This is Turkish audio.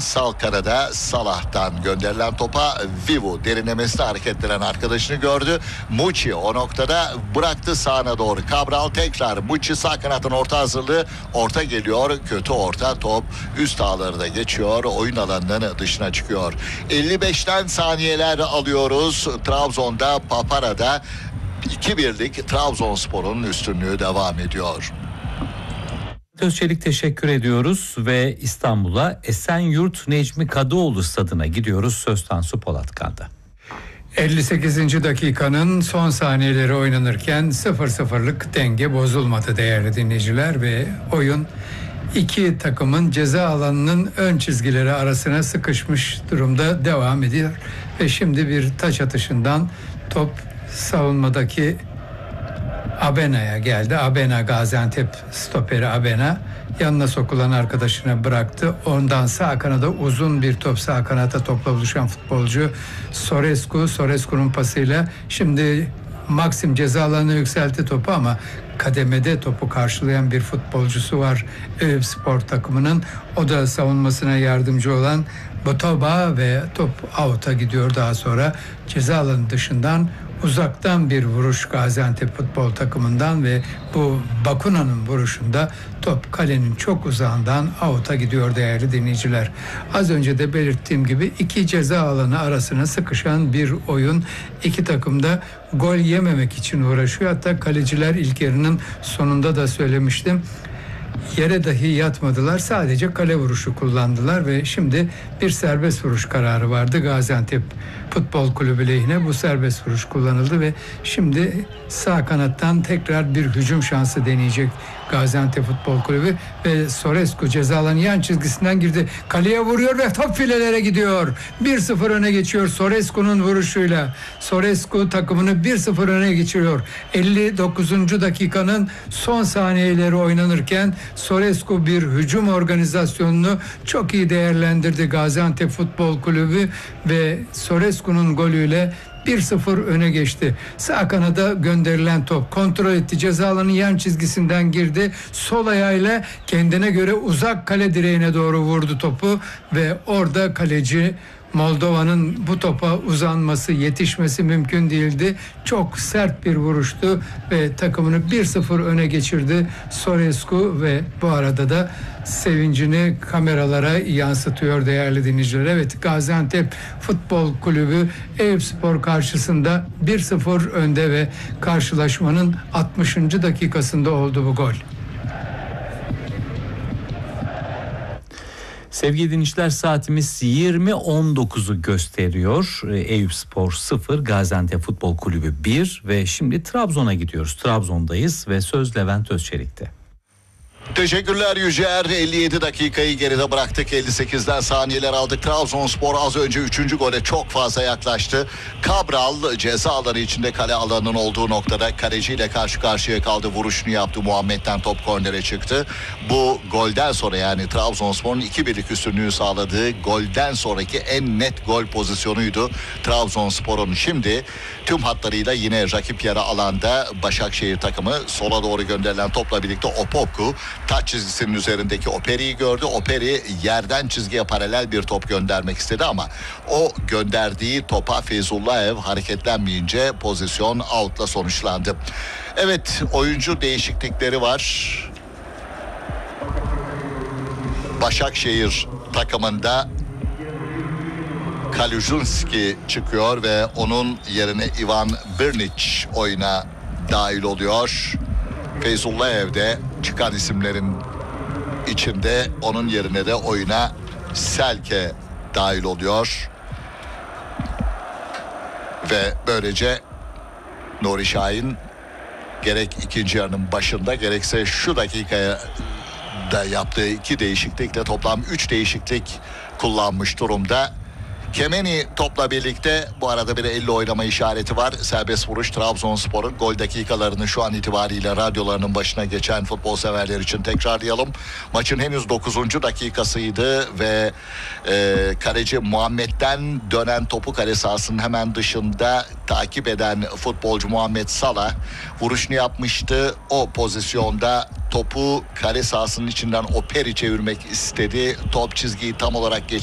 sağ kanada Salah'tan gönderilen topa Vivu derinlemesine hareketleyen arkadaşını gördü. Muçi o noktada bıraktı sağına doğru. Cabral tekrar Muçi sağ kanatın orta hazırlığı. Orta geliyor. Kötü orta, top üst ağları geçiyor. Oyun alanının dışına çıkıyor. 55'ten saniyeler alıyoruz. Trabzon'da Papara'da 2-1'lik Trabzonspor'un üstünlüğü devam ediyor. Özçelik teşekkür ediyoruz ve İstanbul'a Esenyurt Necmi Kadıoğlu stadına gidiyoruz. Söz Tansu Polatkan'da. 58. dakikanın son saniyeleri oynanırken 0-0'lık denge bozulmadı değerli dinleyiciler ve oyun iki takımın ceza alanının ön çizgileri arasına sıkışmış durumda devam ediyor. Ve şimdi bir taç atışından top savunmadaki Abena'ya geldi. Abena, Gaziantep stoperi Abena yanına sokulan arkadaşına bıraktı. Ondan sağ kanada uzun bir top, sağ kanata topla buluşan futbolcu Sorescu'nun pasıyla şimdi Maxim ceza alanına yükseltti topu ama kademede topu karşılayan bir futbolcusu var Eyüpspor takımının. O da savunmasına yardımcı olan Botoba ve top out'a gidiyor. Daha sonra ceza alanı dışından uzaktan bir vuruş Gaziantep futbol takımından ve bu Bakuna'nın vuruşunda top kalenin çok uzağından out'a gidiyor değerli dinleyiciler. Az önce de belirttiğim gibi iki ceza alanı arasına sıkışan bir oyun. İki takım da gol yememek için uğraşıyor. Hatta kaleciler ilk yarının sonunda da söylemiştim. Yere dahi yatmadılar. Sadece kale vuruşu kullandılar ve şimdi bir serbest vuruş kararı vardı Gaziantep Futbol Kulübü lehine. Bu serbest vuruş kullanıldı ve şimdi sağ kanattan tekrar bir hücum şansı deneyecek Gaziantep Futbol Kulübü ve Sorescu ceza alanı yan çizgisinden girdi. Kaleye vuruyor ve top filelere gidiyor. 1-0 öne geçiyor Sorescu'nun vuruşuyla. Sorescu takımını 1-0 öne geçiriyor. 59. dakikanın son saniyeleri oynanırken Sorescu bir hücum organizasyonunu çok iyi değerlendirdi Gaziantep Futbol Kulübü ve Sorescu'nun golüyle 1-0 öne geçti. Sağ kanada gönderilen top kontrol etti. Ceza alanının yan çizgisinden girdi. Sol ayağıyla kendine göre uzak kale direğine doğru vurdu topu ve orada kaleci Moldova'nın bu topa uzanması, yetişmesi mümkün değildi. Çok sert bir vuruştu ve takımını 1-0 öne geçirdi Sorescu ve bu arada da sevincini kameralara yansıtıyor değerli dinleyiciler. Evet, Gaziantep Futbol Kulübü Eyüpspor karşısında 1-0 önde ve karşılaşmanın 60. dakikasında oldu bu gol. Sevgili dinleyiciler, saatimiz 20.19'u gösteriyor. Eyüpspor 0, Gaziantep Futbol Kulübü 1 ve şimdi Trabzon'a gidiyoruz. Trabzon'dayız ve söz Levent Özçelik'te. Teşekkürler Yücer. 57 dakikayı geride bıraktık. 58'den saniyeler aldık. Trabzonspor az önce 3. gole çok fazla yaklaştı. Cabral ceza alanı içinde kale alanının olduğu noktada kaleciyle karşı karşıya kaldı. Vuruşunu yaptı. Muhammed'den top kornere çıktı. Bu golden sonra, yani Trabzonspor'un 2-1'lik üstünlüğü sağladığı golden sonraki en net gol pozisyonuydu Trabzonspor'un. Şimdi tüm hatlarıyla yine rakip yarı alanda Başakşehir takımı sola doğru gönderilen topla birlikte Opoku taç çizgisinin üzerindeki Operi'yi gördü. Operi yerden çizgiye paralel bir top göndermek istedi ama o gönderdiği topa Feyzullayev hareketlenmeyince pozisyon out'la sonuçlandı. Evet, oyuncu değişiklikleri var. Başakşehir takımında Kalujunski çıkıyor ve onun yerine Ivan Brnic oyuna dahil oluyor. Feyzullayev de çıkan isimlerin içinde, onun yerine de oyuna Selke dahil oluyor. Ve böylece Nuri Şahin gerek ikinci yarının başında gerekse şu dakikaya da yaptığı 2 değişiklikle toplam 3 değişiklik kullanmış durumda. Kemeni topla birlikte, bu arada bir elle oynama işareti var. Serbest vuruş Trabzonspor'un. Gol dakikalarını şu an itibariyle radyolarının başına geçen futbol severler için tekrarlayalım. Maçın henüz 9. dakikasıydı ve kaleci Muhammed'den dönen topu kale sahasının hemen dışında takip eden futbolcu Muhammed Salah vuruşunu yapmıştı. O pozisyonda topu kale sahasının içinden Operi çevirmek istedi. Top çizgiyi tam olarak